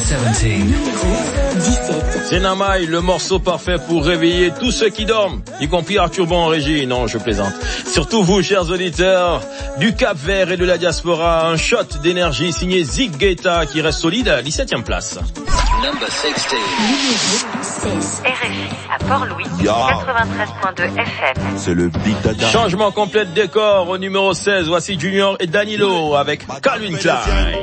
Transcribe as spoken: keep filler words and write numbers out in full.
dix-sept. C'est Namaï, le morceau parfait pour réveiller tous ceux qui dorment, y compris Arthur Bon en régie. Non, je plaisante. Surtout vous, chers auditeurs du Cap-Vert et de la diaspora, un shot d'énergie signé Zig Guetta qui reste solide à la dix-septième place. Number seize. R F I à Port-Louis, Yeah. quatre-vingt-treize virgule deux F M. C'est le Big Dada. Changement complet de décor au numéro seize. Voici Junior et Danilo avec Calvin Klein.